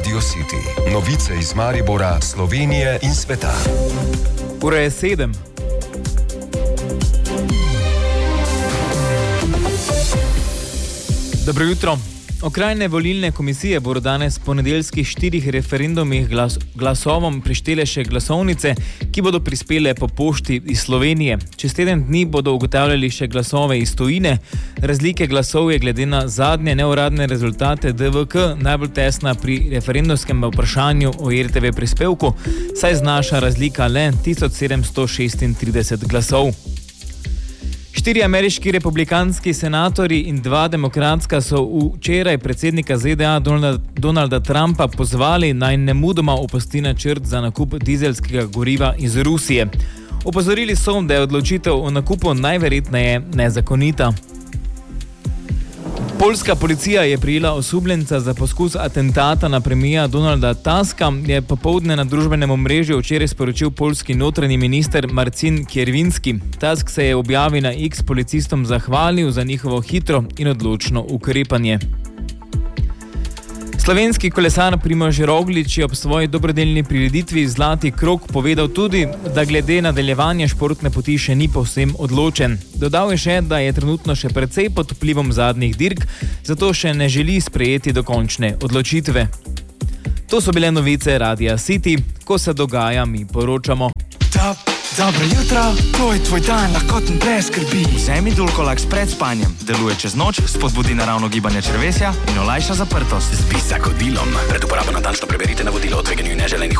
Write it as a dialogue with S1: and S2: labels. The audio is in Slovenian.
S1: Radio City. Novice iz Maribora, Slovenije in sveta.
S2: Ura je 7. Dobro jutro. Okrajne volilne komisije bodo danes po nedeljskih 4 referendumih glasovom prištele še glasovnice, ki bodo prispele po pošti iz Slovenije. Čez teden dni bodo ugotavljali še glasove iz tujine. Razlike glasov je glede na zadnje neuradne rezultate DVK najbolj tesna pri referendumskem vprašanju o RTV prispevku, saj znaša razlika le 1736 glasov. 4 ameriški republikanski senatorji in 2 demokratska so včeraj predsednika ZDA Donalda Trumpa pozvali, naj nemudoma opusti načrt za nakup dizelskega goriva iz Rusije. Opozorili so, da je odločitev o nakupu najverjetneje nezakonita. Poljska policija je prijela osumljenca za poskus atentata na premijera Donalda Tuska, je popoldne na družbenem omrežju včeraj sporočil poljski notranji minister Marcin Kierwiński. Tusk se je objavil na X policistom zahvalil za njihovo hitro in odločno ukrepanje. Slovenski kolesar Primož Roglič je ob svoji dobrodelni prireditvi Zlati krog povedal tudi, da glede nadaljevanja športne poti še ni povsem odločen. Dodal je še, da je trenutno še precej pod vplivom zadnjih dirk, zato še ne želi sprejeti dokončne odločitve. To so bile novice Radia City, ko se dogaja, mi poročamo.
S3: Dobro jutro, to je tvoj dan, lahkoten brez skrbi. Vzemi Dulcolax pred spanjem. Deluje čez noč, spodbudi naravno gibanje črevesja in olajša zaprtost.
S4: Spi z zagodilom. Pred uporabo natančno preberite navodilo o tveganju in neželenih